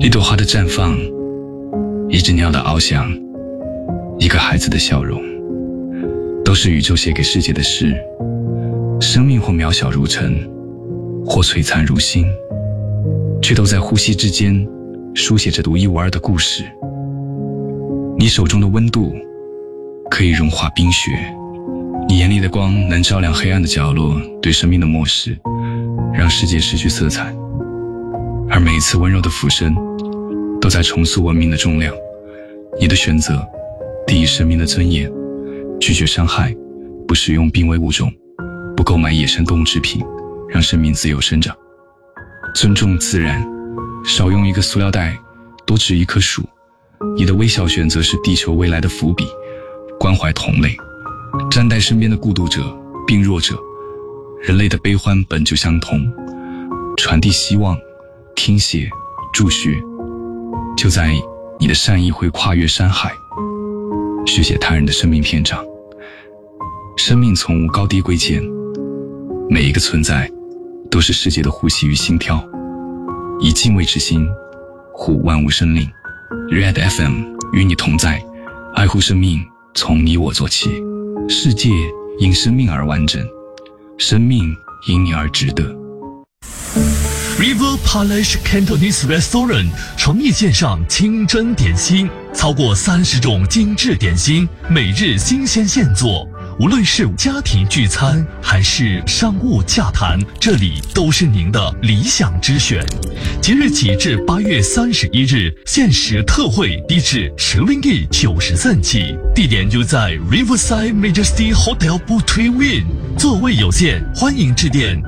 一朵花的绽放，一只鸟的翱翔，一个孩子的笑容，都是宇宙写给世界的诗。生命或渺小如尘，或璀璨如星，却都在呼吸之间书写着独一无二的故事。你手中的温度可以融化冰雪，你眼里的光能照亮黑暗的角落，对生命的漠视让世界失去色彩。而每一次温柔的俯身都在重塑文明的重量。你的选择第一生命的尊严，拒绝伤害，不使用濒危物种，不购买野生动物制品，让生命自由生长。尊重自然，少用一个塑料袋，多植一棵树。你的微小选择是地球未来的伏笔。关怀同类，站在身边的孤独者、病弱者，人类的悲欢本就相同。传递希望，听写，助学，就在你的善意会跨越山海，续写他人的生命篇章。生命从无高低贵贱，每一个存在都是世界的呼吸与心跳。以敬畏之心护万物生灵。 Red FM 与你同在，爱护生命从你我做起。世界因生命而完整，生命因你而值得。 River Palace Cantonese Restaurant 诚意献上清真点心，超过30种精致点心，每日新鲜现做。无论是家庭聚餐还是商务洽谈，这里都是您的理想之选。即日起至8月31日，限时特惠低至10ringgit 90cent起，地点就在 Riverside Majesty Hotel Butwi。座位有限，欢迎致电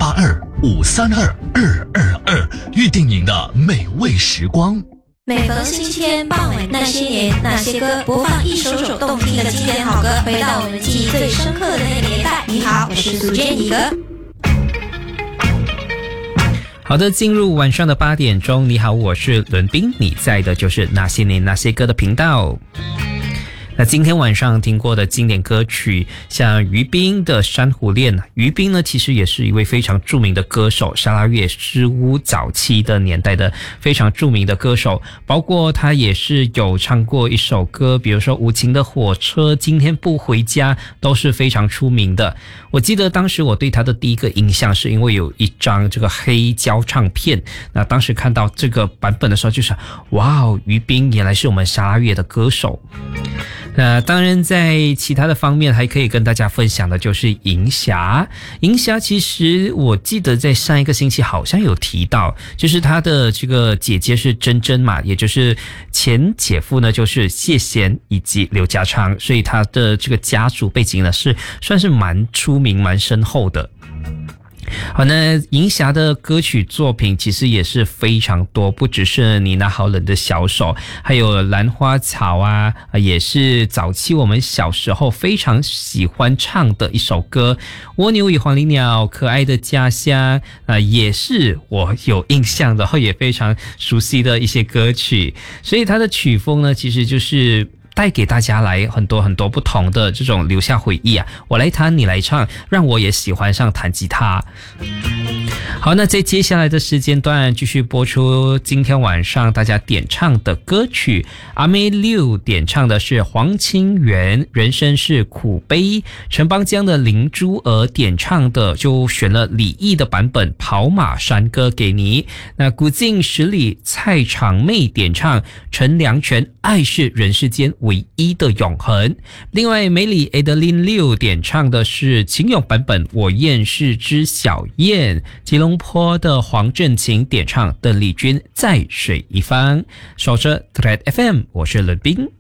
082-532-222，预定您的美味时光。 每逢星期天傍晚，那些年那些歌，播放一首首动听的经典好歌，回到我们记忆最深刻的那个年代。你好，我是苏建妮哥。 好的，进入晚上的8点钟，你好，我是伦斌，你在的就是那些年那些歌的频道。那今天晚上听过的经典歌曲，像于斌的《珊瑚恋》。于斌呢，其实也是一位非常著名的歌手，沙拉越诗巫早期的年代的非常著名的歌手，包括他也是有唱过一首歌，比如说《无情的火车》、《今天不回家》，都是非常出名的。我记得当时我对他的第一个印象是因为有一张这个黑胶唱片，那当时看到这个版本的时候就是哇哦，于斌原来是我们沙拉越的歌手。那当然在其他的方面还可以跟大家分享的就是银霞。银霞其实我记得在上一个星期好像有提到，就是她的这个姐姐是珍珍嘛，也就是前姐夫呢就是谢贤以及刘家昌，所以她的这个家族背景呢是算是蛮出名蛮深厚的。好，那银霞的歌曲作品其实也是非常多，不只是你那好冷的小手，还有兰花草啊，也是早期我们小时候非常喜欢唱的一首歌。蜗牛与黄鹂鸟，可爱的家乡，也是我有印象的，也非常熟悉的一些歌曲。所以它的曲风呢，其实就是带给大家来很多很多不同的这种留下回忆啊，我来弹你来唱，让我也喜欢上弹吉他。好，那在接下来的时间段继续播出今天晚上大家点唱的歌曲。阿妹六点唱的是黄清源人生是苦悲，陈邦江的林珠儿点唱的就选了李毅的版本跑马山歌给你。那古晋十里蔡长妹点唱陈良泉爱是人世间唯一的永恒。另外梅里 Adeline 六点唱的是秦勇版本我厌世之小燕。吉隆坡的黄振琴点唱邓丽君在水一方。守着 Thread FM， 我是乐斌。